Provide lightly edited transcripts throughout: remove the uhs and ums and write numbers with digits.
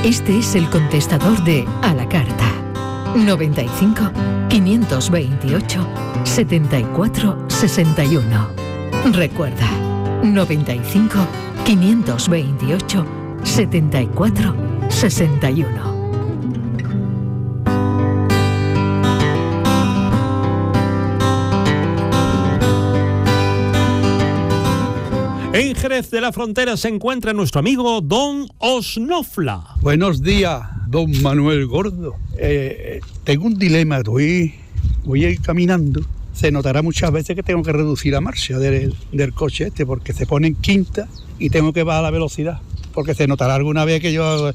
Este es el contestador de A la Carta. 95 528 74 61. Recuerda, 95 528 74 61. En Jerez de la Frontera se encuentra nuestro amigo Don Osnofla. Buenos días, don Manuel Gordo. Tengo un dilema, voy a ir caminando. Se notará muchas veces que tengo que reducir la marcha del coche porque se pone en quinta y tengo que bajar la velocidad. Porque se notará alguna vez que yo...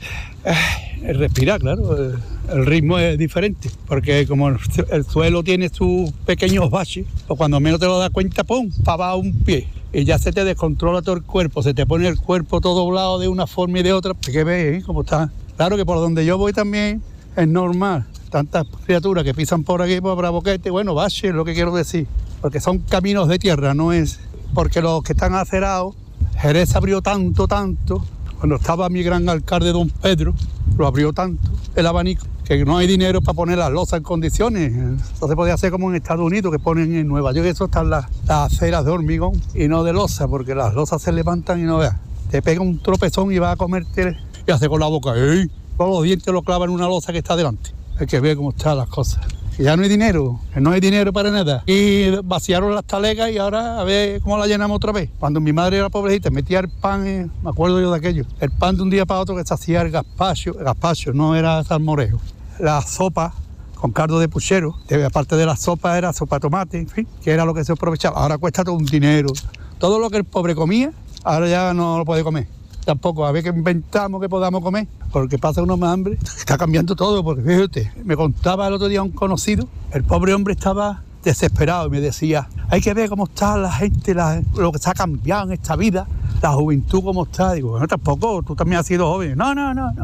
el respirar, claro, el ritmo es diferente. Porque como el suelo tiene sus pequeños baches, pues cuando menos te lo das cuenta, ¡pum!, para abajo un pie. Y ya se te descontrola todo el cuerpo, se te pone el cuerpo todo doblado de una forma y de otra. ¿Qué ves, cómo está? Claro que por donde yo voy también es normal. Tantas criaturas que pisan por aquí, por Braboquete, bueno, bache es lo que quiero decir. Porque son caminos de tierra, no es... Porque los que están acerados, Jerez abrió tanto, cuando estaba mi gran alcalde don Pedro, lo abrió tanto, el abanico, que no hay dinero para poner las losas en condiciones. Eso se podía hacer como en Estados Unidos, que ponen en Nueva York, eso están las aceras de hormigón y no de losa, porque las losas se levantan y no veas. Te pega un tropezón y vas a comerte y hace con la boca, ¡ey! Todos los dientes lo clavan en una losa que está delante. Hay que ver cómo están las cosas. Que ya no hay dinero, que no hay dinero para nada. Y vaciaron las talegas y ahora a ver cómo la llenamos otra vez. Cuando mi madre era pobrecita, metía el pan, me acuerdo yo de aquello, el pan de un día para otro que se hacía el gazpacho, no era salmorejo. La sopa con caldo de puchero, aparte de la sopa era sopa de tomate, en fin, que era lo que se aprovechaba. Ahora cuesta todo un dinero. Todo lo que el pobre comía, ahora ya no lo puede comer. Tampoco, a ver qué inventamos que podamos comer, porque pasa uno más hambre. Está cambiando todo, porque fíjate, me contaba el otro día un conocido, el pobre hombre estaba desesperado y me decía, hay que ver cómo está la gente, lo que se ha cambiado en esta vida, la juventud cómo está. Digo, bueno, tampoco, tú también has sido joven. No.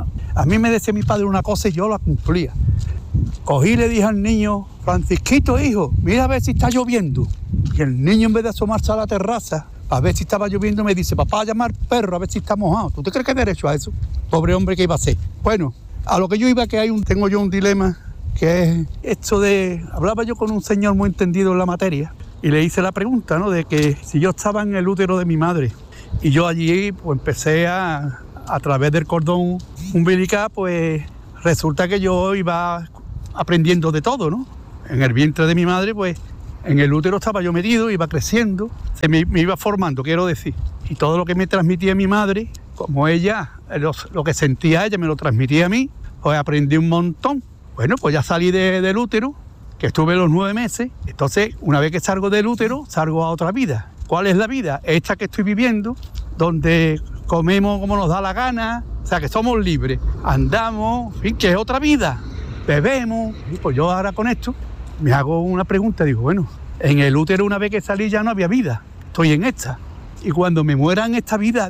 A mí me decía mi padre una cosa y yo la cumplía. Cogí y le dije al niño, Francisquito, hijo, mira a ver si está lloviendo. Y el niño, en vez de asomarse a la terraza, a ver si estaba lloviendo, me dice, papá, llamar perro, a ver si está mojado. ¿Tú te crees que hay derecho a eso? Pobre hombre, ¿qué iba a hacer? Bueno, a lo que yo iba, que tengo yo un dilema, que es esto de... Hablaba yo con un señor muy entendido en la materia y le hice la pregunta, ¿no?, de que si yo estaba en el útero de mi madre y yo allí pues empecé a través del cordón umbilical, pues resulta que yo iba aprendiendo de todo, ¿no? En el vientre de mi madre, pues en el útero estaba yo metido, iba creciendo, me iba formando, quiero decir. Y todo lo que me transmitía mi madre, como ella, lo que sentía ella me lo transmitía a mí, pues aprendí un montón. Bueno, pues ya salí del útero, que estuve los 9 meses. Entonces, una vez que salgo del útero, salgo a otra vida. ¿Cuál es la vida? Esta que estoy viviendo, donde comemos como nos da la gana, o sea, que somos libres. Andamos, en fin, que es otra vida. Bebemos. Y pues yo ahora con esto me hago una pregunta, digo, bueno, en el útero una vez que salí ya no había vida, estoy en esta. Y cuando me muera en esta vida,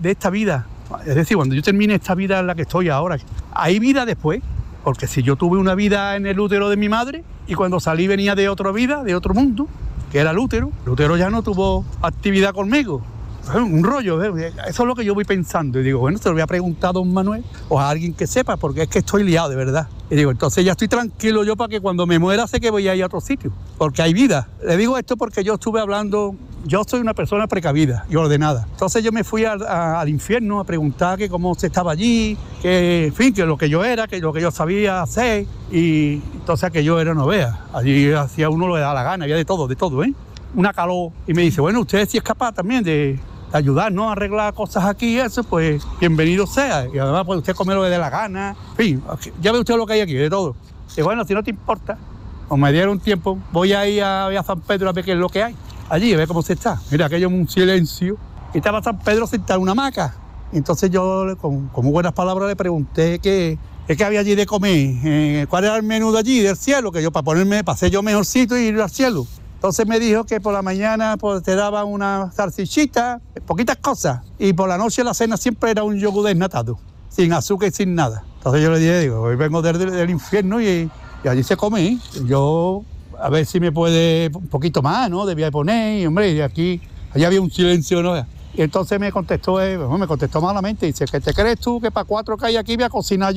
es decir, cuando yo termine esta vida en la que estoy ahora, ¿hay vida después? Porque si yo tuve una vida en el útero de mi madre y cuando salí venía de otra vida, de otro mundo, que era el útero ya no tuvo actividad conmigo. Un rollo, ¿eh? Eso es lo que yo voy pensando. Y digo, bueno, se lo voy a preguntar a don Manuel o a alguien que sepa, porque es que estoy liado, de verdad. Y digo, entonces ya estoy tranquilo yo para que cuando me muera sé que voy a ir a otro sitio, porque hay vida. Le digo esto porque yo estuve hablando, yo soy una persona precavida y ordenada. Entonces yo me fui al infierno a preguntar que cómo se estaba allí, que, en fin, que lo que yo era, que lo que yo sabía hacer. Y entonces que yo era, no vea, allí hacía uno lo que da la gana, había de todo, ¿eh? Una calor. Y me dice, bueno, usted sí es capaz también de ayudarnos a arreglar cosas aquí y eso, pues bienvenido sea. Y además puede usted comer lo que dé la gana. En fin, ya ve usted lo que hay aquí, de todo. Y bueno, si no te importa, o me dieron tiempo, voy a ir a San Pedro a ver qué es lo que hay. Allí, a ver cómo se está. Mira, aquello es un silencio. Y estaba San Pedro sentado en una hamaca. Y entonces yo, con muy buenas palabras, le pregunté qué había allí de comer, cuál era el menú de allí, del cielo, que yo para hacer yo mejorcito y ir al cielo. Entonces me dijo que por la mañana pues, te daban una salchichita, poquitas cosas. Y por la noche la cena siempre era un yogur desnatado, sin azúcar y sin nada. Entonces yo le dije, digo, hoy vengo del infierno y allí se come. ¿Eh? Yo, a ver si me puede un poquito más, ¿no? Debía poner, y hombre, y aquí, allá había un silencio, ¿no? Y entonces me contestó malamente, dice, ¿qué te crees tú que para 4 que hay aquí voy a cocinar yo?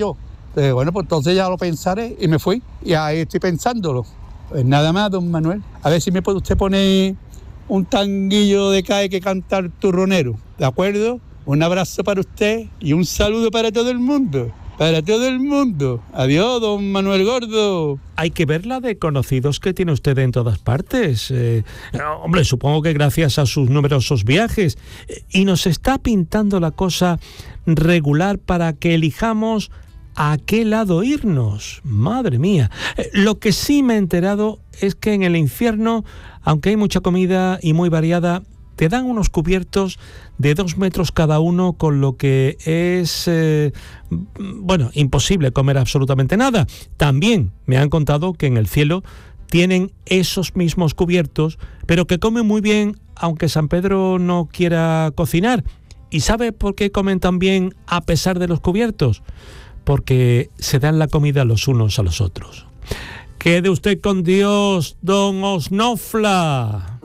Bueno, pues entonces ya lo pensaré y me fui. Y ahí estoy pensándolo. Pues nada más, don Manuel. A ver si me puede usted poner un tanguillo de CAE que canta el turronero. ¿De acuerdo? Un abrazo para usted y un saludo para todo el mundo. Para todo el mundo. Adiós, don Manuel Gordo. Hay que ver la de conocidos que tiene usted en todas partes. Hombre, supongo que gracias a sus numerosos viajes. Y nos está pintando la cosa regular para que elijamos a qué lado irnos. Madre mía. Lo que sí me he enterado es que en el infierno, aunque hay mucha comida y muy variada, te dan unos cubiertos de 2 metros cada uno, con lo que es, imposible comer absolutamente nada. También me han contado que en el cielo tienen esos mismos cubiertos, pero que comen muy bien, aunque San Pedro no quiera cocinar. ¿Y sabe por qué comen tan bien a pesar de los cubiertos? Porque se dan la comida los unos a los otros. Quede usted con Dios, don Osnofla.